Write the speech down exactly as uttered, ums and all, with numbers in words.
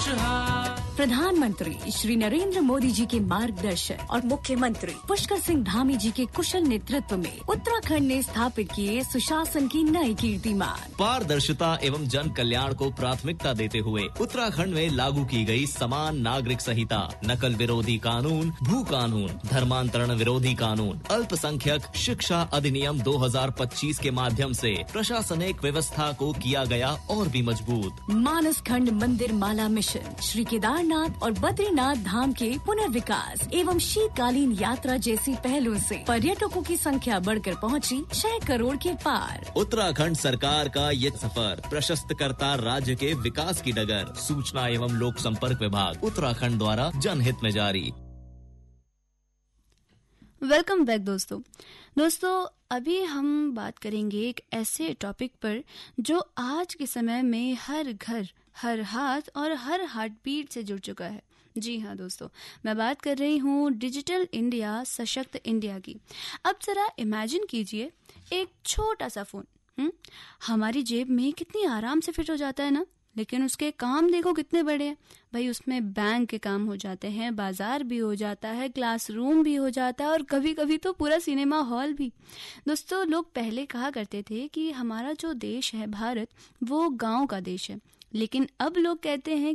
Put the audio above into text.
खुशहाल। प्रधानमंत्री श्री नरेंद्र मोदी जी के मार्गदर्शन और मुख्यमंत्री पुष्कर सिंह धामी जी के कुशल नेतृत्व में उत्तराखंड ने स्थापित किए सुशासन की नई कीर्तिमान। पारदर्शिता एवं जन कल्याण को प्राथमिकता देते हुए उत्तराखंड में लागू की गई समान नागरिक संहिता, नकल विरोधी कानून, भू कानून, धर्मांतरण विरोधी कानून, अल्पसंख्यक शिक्षा अधिनियम दो हज़ार पच्चीस के माध्यम से प्रशासनिक व्यवस्था को किया गया और भी मजबूत। मानस खंड मंदिर माला मिशन, श्री केदारनाथ और बद्रीनाथ धाम के पुनर्विकास एवं शीतकालीन यात्रा जैसी पहलों से पर्यटकों की संख्या बढ़कर पहुंची छह करोड़ के पार। उत्तराखंड सरकार का ये सफर प्रशस्त करता राज्य के विकास की डगर। सूचना एवं लोक संपर्क विभाग उत्तराखंड द्वारा जनहित में जारी। वेलकम बैक दोस्तों दोस्तों अभी हम बात करेंगे एक ऐसे टॉपिक पर जो आज के समय में हर घर, हर हाथ और हर हार्ट बीट से जुड़ चुका है। जी हाँ दोस्तों, मैं बात कर रही हूँ डिजिटल इंडिया, सशक्त इंडिया की। अब जरा इमेजिन कीजिए एक छोटा सा फोन हुँ? हमारी जेब में कितनी आराम से फिट हो जाता है ना, लेकिन उसके काम देखो कितने बड़े हैं भाई। उसमें बैंक के काम हो जाते हैं, बाजार भी हो जाता है, क्लासरूम भी हो जाता है और कभी कभी तो पूरा सिनेमा हॉल भी। दोस्तों, लोग पहले कहा करते थे कि हमारा जो देश है भारत वो गांव का देश है, लेकिन अब लोग कहते हैं